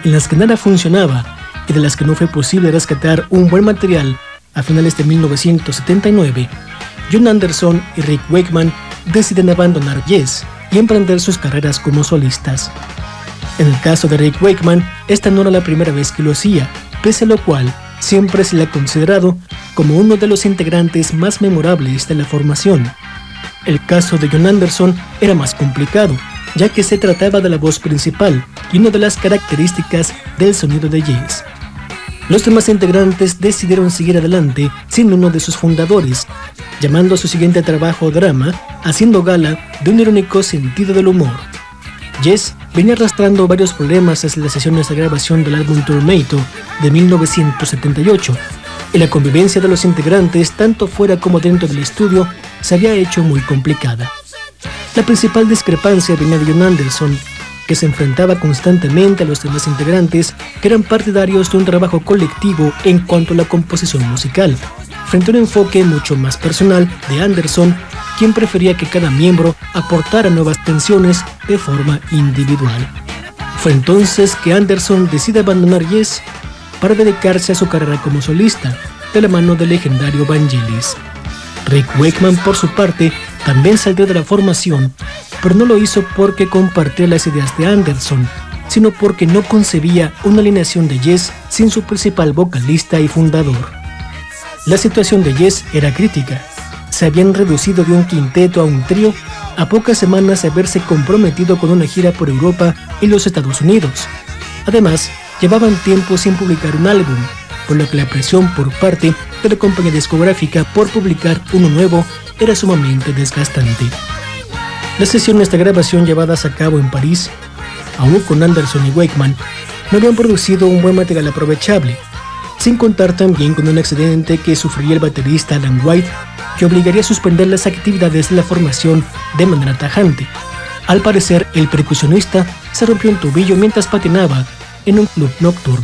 en las que nada funcionaba y de las que no fue posible rescatar un buen material, a finales de 1979, Jon Anderson y Rick Wakeman deciden abandonar Yes y emprender sus carreras como solistas. En el caso de Rick Wakeman, esta no era la primera vez que lo hacía, pese a lo cual siempre se le ha considerado como uno de los integrantes más memorables de la formación. El caso de Jon Anderson era más complicado, ya que se trataba de la voz principal y una de las características del sonido de Yes. Los demás integrantes decidieron seguir adelante sin uno de sus fundadores, llamando a su siguiente trabajo drama, haciendo gala de un irónico sentido del humor. Yes venía arrastrando varios problemas desde las sesiones de grabación del álbum Tornado de 1978, y la convivencia de los integrantes, tanto fuera como dentro del estudio, se había hecho muy complicada. La principal discrepancia venía de Jon Anderson, que se enfrentaba constantemente a los demás integrantes que eran partidarios de un trabajo colectivo en cuanto a la composición musical, frente a un enfoque mucho más personal de Anderson, quien prefería que cada miembro aportara nuevas tensiones de forma individual. Fue entonces que Anderson decide abandonar Yes para dedicarse a su carrera como solista, de la mano del legendario Vangelis. Rick Wakeman, por su parte, también salió de la formación, pero no lo hizo porque compartía las ideas de Anderson, sino porque no concebía una alineación de Yes sin su principal vocalista y fundador. La situación de Yes era crítica. Se habían reducido de un quinteto a un trío a pocas semanas de haberse comprometido con una gira por Europa y los Estados Unidos. Además, llevaban tiempo sin publicar un álbum, por lo que la presión por parte de la compañía discográfica por publicar uno nuevo era sumamente desgastante. Las sesiones de grabación llevadas a cabo en París, aún con Anderson y Wakeman, no habían producido un buen material aprovechable, sin contar también con un accidente que sufriría el baterista Alan White, que obligaría a suspender las actividades de la formación de manera tajante. Al parecer, el percusionista se rompió un tobillo mientras patinaba en un club nocturno.